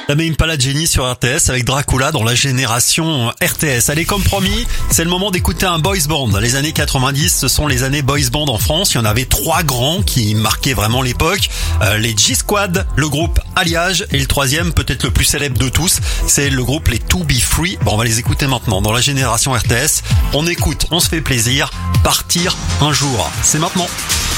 Tame Impala Jenny sur RTS avec Dracula dans la génération RTS. Allez, comme promis, c'est le moment d'écouter un boys band. Les années 90, ce sont les années boys band en France. Il y en avait 3 grands qui marquaient vraiment l'époque. Les G-Squad, le groupe Alliage et le troisième, peut-être le plus célèbre de tous, c'est le groupe les To Be Free. Bon, on va les écouter maintenant dans la génération RTS. On écoute, on se fait plaisir. Partir un jour. C'est maintenant.